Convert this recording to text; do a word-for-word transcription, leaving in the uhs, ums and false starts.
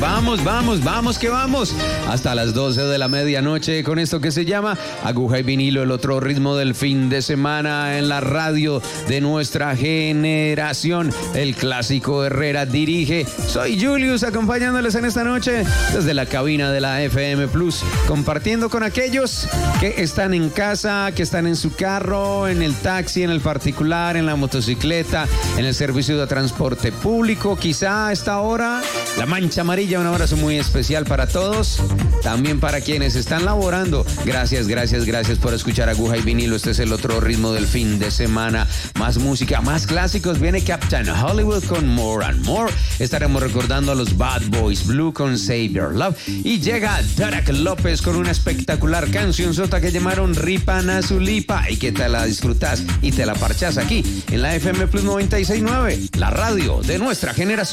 Vamos, vamos, vamos, que vamos. Hasta las doce de la medianoche con esto que se llama Aguja y Vinilo, el otro ritmo del fin de semana en la radio de nuestra generación. El clásico Herrera dirige. Soy Julius, acompañándoles en esta noche desde la cabina de la F M Plus, compartiendo con aquellos que están en casa, que están en su carro, en el taxi, en el particular, en la motocicleta, en el servicio de transporte público. Quizá a esta hora, la mancha amarilla, un abrazo muy especial para todos, también para quienes están laborando. Gracias, gracias, gracias por escuchar Aguja y Vinilo. Este es el otro ritmo del fin de semana. Más música, más clásicos. Viene Captain Hollywood con More and More. Estaremos recordando a los Bad Boys Blue con Save Your Love. Y llega Derek López con una espectacular canción sota que llamaron Ripa Nazulipa, y que te la disfrutas y te la parchas aquí en la F M Plus noventa y seis punto nueve, la radio de nuestra generación.